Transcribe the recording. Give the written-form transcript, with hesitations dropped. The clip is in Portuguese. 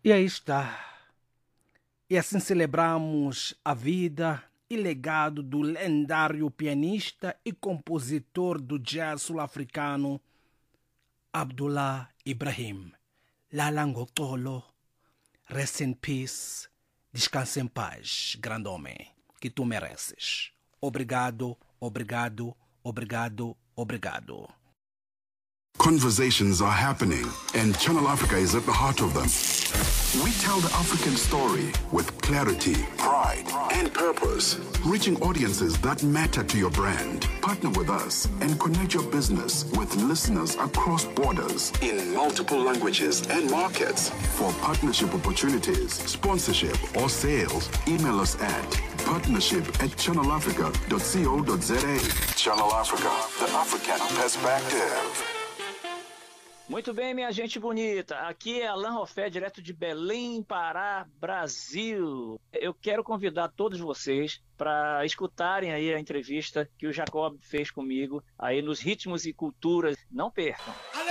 E aí está. E assim celebramos a vida e legado do lendário pianista e compositor do jazz sul-africano Abdullah Ibrahim. Lala ngoxolo, rest in peace, descanse em paz, grande homem, que tu mereces. Obrigado, obrigado, obrigado, obrigado. Conversations are happening, and Channel Africa is at the heart of them. We tell the African story with clarity, pride, and purpose, reaching audiences that matter to your brand. Partner with us and connect your business with listeners across borders in multiple languages and markets. For partnership opportunities, sponsorship, or sales, email us at partnership@channelafrica.co.za. Channel Africa, the African perspective. Muito bem, minha gente bonita. Aqui é Alain Rofé, direto de Belém, Pará, Brasil. Eu quero convidar todos vocês para escutarem aí a entrevista que o Jacob fez comigo aí nos Ritmos e Culturas. Não percam.